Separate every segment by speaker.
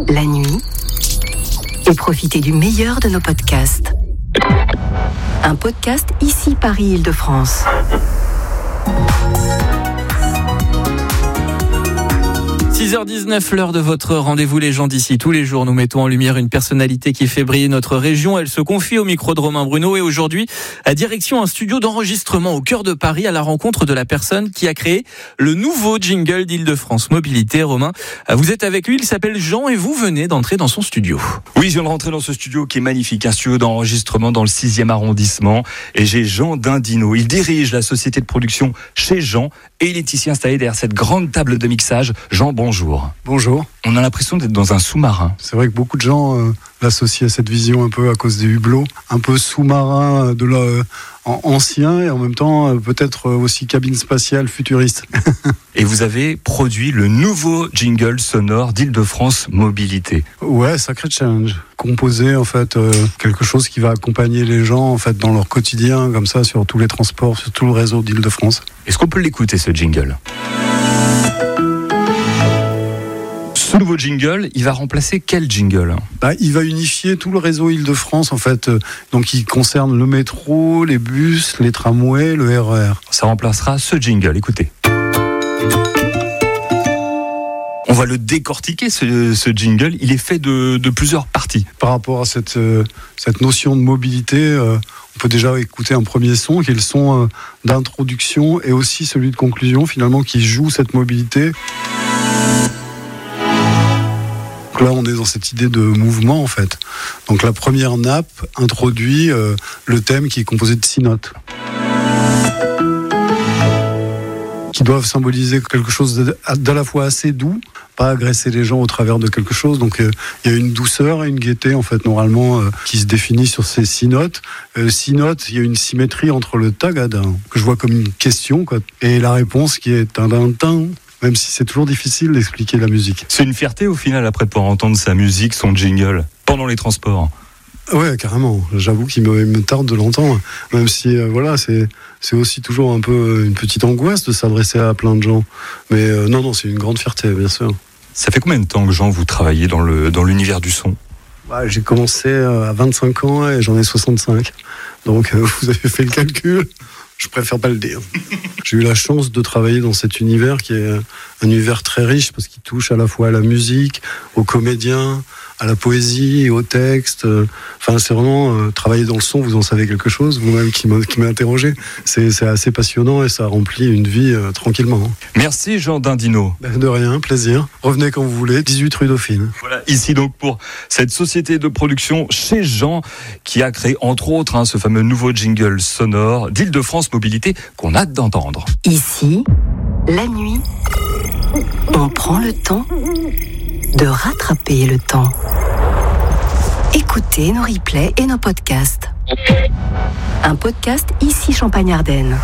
Speaker 1: la nuit et profitez du meilleur de nos podcasts. Un podcast ici Paris-Île-de-France. «
Speaker 2: 6h19, l'heure de votre rendez-vous Les gens d'ici. Tous les jours, nous mettons en lumière une personnalité qui fait briller notre région. Elle se confie au micro de Romain Bruno et aujourd'hui, à direction un studio d'enregistrement au cœur de Paris à la rencontre de la personne qui a créé le nouveau jingle d'Île-de-France Mobilité. Romain, vous êtes avec lui, il s'appelle Jean et vous venez d'entrer dans son studio.
Speaker 3: Oui, je viens de rentrer dans ce studio qui est magnifique, un studio d'enregistrement dans le 6e arrondissement et j'ai Jean Dindino. Il dirige la société de production Chez Jean et il est ici installé derrière cette grande table de mixage. Jean, bonjour.
Speaker 4: Bonjour.
Speaker 3: On a l'impression d'être dans un sous-marin.
Speaker 4: C'est vrai que beaucoup de gens l'associent à cette vision un peu à cause des hublots, un peu sous-marin ancien et en même temps peut-être aussi cabine spatiale futuriste.
Speaker 3: Et vous avez produit le nouveau jingle sonore d'Île-de-France Mobilité.
Speaker 4: Ouais, sacré challenge. Composer en fait quelque chose qui va accompagner les gens en fait dans leur quotidien comme ça sur tous les transports, sur tout le réseau d'Île-de-France.
Speaker 3: Est-ce qu'on peut l'écouter ce jingle ? Ce nouveau jingle, il va remplacer quel jingle ?
Speaker 4: Il va unifier tout le réseau Île-de-France en fait, donc il concerne le métro, les bus, les tramways, le RER.
Speaker 3: Ça remplacera ce jingle, écoutez. On va le décortiquer ce jingle, il est fait de plusieurs parties.
Speaker 4: Par rapport à cette notion de mobilité, on peut déjà écouter un premier son qui est le son d'introduction et aussi celui de conclusion finalement qui joue cette mobilité. Donc là, on est dans cette idée de mouvement, en fait. Donc la première nappe introduit le thème qui est composé de 6 notes. Qui doivent symboliser quelque chose d'à la fois assez doux, pas agresser les gens au travers de quelque chose. Donc il y a une douceur et une gaieté, en fait, normalement, qui se définit sur ces 6 notes. 6 notes, il y a une symétrie entre le tagadin, que je vois comme une question, quoi, et la réponse qui est tin-tin-tin. Même si c'est toujours difficile d'expliquer la musique.
Speaker 3: C'est une fierté au final après de pouvoir entendre sa musique, son jingle, pendant les transports.
Speaker 4: Ouais, carrément. J'avoue qu'il me tarde de l'entendre. Même si, c'est aussi toujours un peu une petite angoisse de s'adresser à plein de gens. Mais non, c'est une grande fierté, bien sûr.
Speaker 3: Ça fait combien de temps que Jean, vous travaillez dans l'univers du son ?
Speaker 4: J'ai commencé à 25 ans et j'en ai 65. Donc vous avez fait le calcul. Je préfère pas le dire. J'ai eu la chance de travailler dans cet univers qui est un univers très riche parce qu'il touche à la fois à la musique, aux comédiens, à la poésie, au texte. Enfin, c'est vraiment travailler dans le son. Vous en savez quelque chose, vous-même qui m'avez interrogé. C'est assez passionnant et ça remplit une vie tranquillement.
Speaker 3: Merci Jean Dindino.
Speaker 4: De rien, plaisir. Revenez quand vous voulez. 18 rue Dauphine.
Speaker 3: Voilà, ici donc pour cette société de production Chez Jean qui a créé entre autres ce fameux nouveau jingle sonore d'Île-de-France Mobilité qu'on a hâte d'entendre.
Speaker 1: Ici, la nuit, on prend le temps de rattraper le temps. Écoutez nos replays et nos podcasts. Un podcast ici Champagne-Ardenne.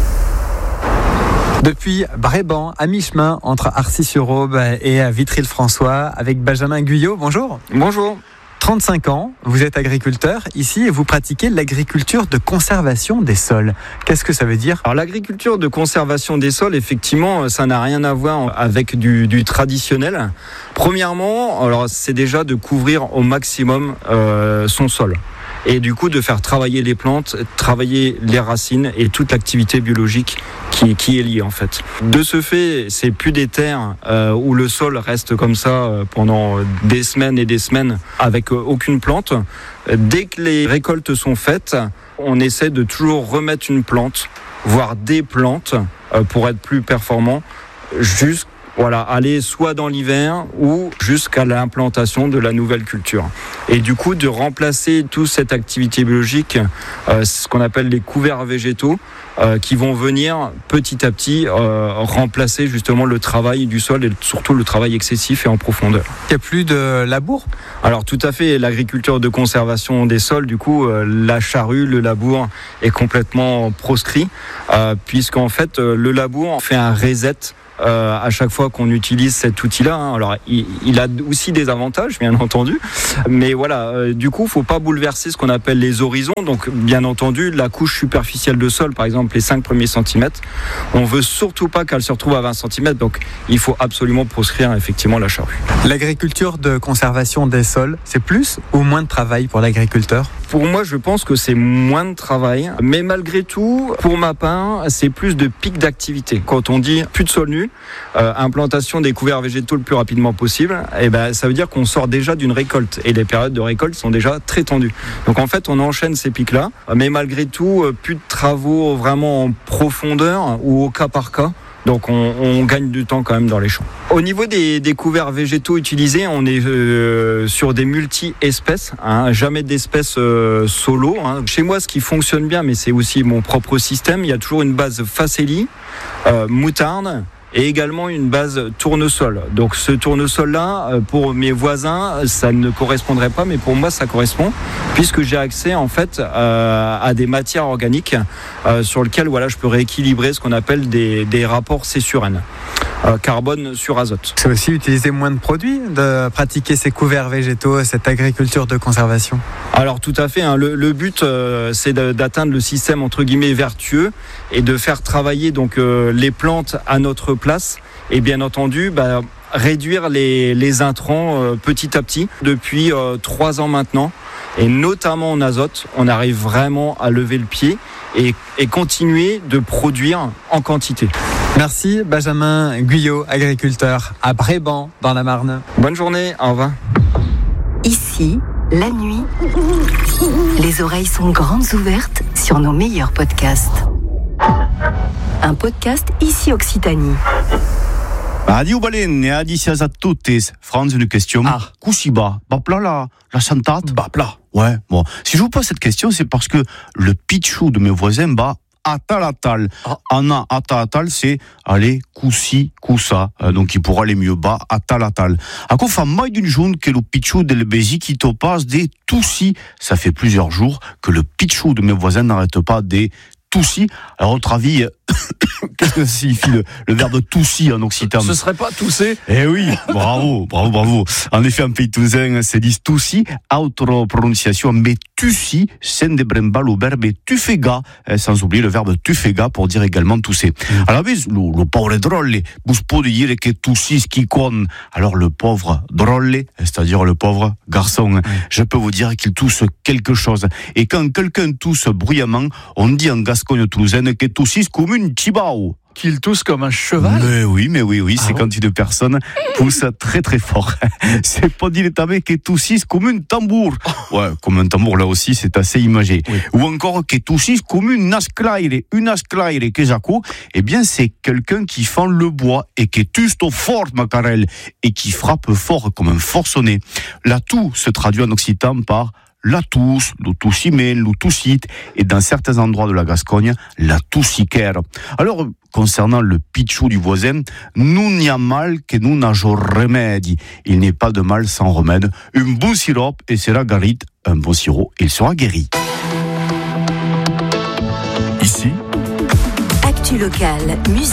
Speaker 5: Depuis Bréban, à mi-chemin entre Arcis-sur-Aube et Vitry-le-François, avec Benjamin Guyot. Bonjour.
Speaker 6: Bonjour.
Speaker 5: 35 ans, vous êtes agriculteur ici et vous pratiquez l'agriculture de conservation des sols. Qu'est-ce que ça veut dire ?
Speaker 6: Alors l'agriculture de conservation des sols, effectivement, ça n'a rien à voir avec du traditionnel. Premièrement, alors c'est déjà de couvrir au maximum son sol. Et du coup de faire travailler les plantes, travailler les racines et toute l'activité biologique qui est liée en fait. De ce fait, c'est plus des terres où le sol reste comme ça pendant des semaines et des semaines avec aucune plante. Dès que les récoltes sont faites, on essaie de toujours remettre une plante, voire des plantes pour être plus performant, aller soit dans l'hiver ou jusqu'à l'implantation de la nouvelle culture. Et du coup, de remplacer toute cette activité biologique, ce qu'on appelle les couverts végétaux, qui vont venir petit à petit remplacer justement le travail du sol et surtout le travail excessif et en profondeur.
Speaker 5: Il n'y a plus de labour ?
Speaker 6: Alors tout à fait, l'agriculture de conservation des sols, du coup, la charrue, le labour est complètement proscrit, puisqu'en fait, le labour fait un reset à chaque fois qu'on utilise cet outil-là. Alors, il a aussi des avantages, bien entendu, mais voilà, du coup, faut pas bouleverser ce qu'on appelle les horizons. Donc, bien entendu, la couche superficielle de sol, par exemple, les 5 premiers centimètres, on veut surtout pas qu'elle se retrouve à 20 cm. Donc, il faut absolument proscrire effectivement la charrue.
Speaker 5: L'agriculture de conservation des sols, c'est plus ou moins de travail pour l'agriculteur ?
Speaker 6: Pour moi, je pense que c'est moins de travail, mais malgré tout, pour ma part, c'est plus de pic d'activité. Quand on dit plus de sol nu, implantation des couverts végétaux le plus rapidement possible, ça veut dire qu'on sort déjà d'une récolte et les périodes de récolte sont déjà très tendues. Donc en fait, on enchaîne ces pics-là, mais malgré tout, plus de travaux vraiment en profondeur ou au cas par cas. Donc on gagne du temps quand même dans les champs. Au niveau des couverts végétaux utilisés, on est sur des multi-espèces, jamais d'espèces solo. Chez moi, ce qui fonctionne bien, mais c'est aussi mon propre système, il y a toujours une base facélie, moutarde, et également une base tournesol. Donc ce tournesol-là, pour mes voisins, ça ne correspondrait pas, mais pour moi, ça correspond, puisque j'ai accès en fait à des matières organiques sur lesquelles je peux rééquilibrer ce qu'on appelle des rapports C sur N. Carbone sur azote.
Speaker 5: C'est aussi utiliser moins de produits, de pratiquer ces couverts végétaux, cette agriculture de conservation.
Speaker 6: Alors tout à fait, le but c'est d'atteindre le système entre guillemets vertueux et de faire travailler donc les plantes à notre place et bien entendu réduire les intrants petit à petit. Depuis 3 ans maintenant, et notamment en azote, on arrive vraiment à lever le pied et continuer de produire en quantité.
Speaker 5: Merci Benjamin Guyot, agriculteur à Bréban dans la Marne.
Speaker 6: Bonne journée, au revoir.
Speaker 1: Ici, la nuit, les oreilles sont grandes ouvertes sur nos meilleurs podcasts. Un podcast Ici Occitanie.
Speaker 7: Adieu balene, adicias a tutti. Franz, une question. Kusiba, bapla la santate.
Speaker 2: Bapla.
Speaker 7: Ouais, bon. Si je vous pose cette question, c'est parce que le pitchou de mes voisins atalatal. Anna atalatal, c'est aller kusi kusa. Donc il pourra aller mieux bas atalatal. À quoi fait mai d'une journée que le pitchou de l'Ebézi qui te passe des toussis. Ça fait plusieurs jours que le pitchou de mes voisins n'arrête pas des toussis. Alors, à votre avis, qu'est-ce que ça signifie le verbe toussi en occitan?
Speaker 2: Ce serait pas tousser?
Speaker 7: Eh oui, bravo. En effet, en pays toulousain, c'est dit toussi, autre prononciation, mais tussi, sen de brembal au verbe tufega, sans oublier le verbe tufega pour dire également tousser. Alors, mais, le pauvre drôle, vous pouvez dire que toussi ce qui compte. Alors, le pauvre drôle, c'est-à-dire le pauvre garçon, je peux vous dire qu'il tousse quelque chose. Et quand quelqu'un tousse bruyamment, on dit en Gascogne toulousaine que toussis comme une chibao.
Speaker 2: Qu'il tousse comme un cheval?
Speaker 7: Mais oui, c'est quand une personne pousse très très fort. C'est pas dire que toussisse comme un tambour. Ouais, comme un tambour là aussi, c'est assez imagé. Oui. Ou encore que toussisse comme une asclaire que Jaco, eh bien c'est quelqu'un qui fend le bois et qui tusse au fort macarel et qui frappe fort comme un forcené. La toux se traduit en occitan par la tousse, le toussimène, le toussite, et dans certains endroits de la Gascogne, la toussiquère. Alors, concernant le pitchou du voisin, nous n'y a mal que nous n'ageons remède. Il n'est pas de mal sans remède. Un bon sirop et sera guéri. Un bon sirop, il sera guéri.
Speaker 1: Ici, Actu locale, musique.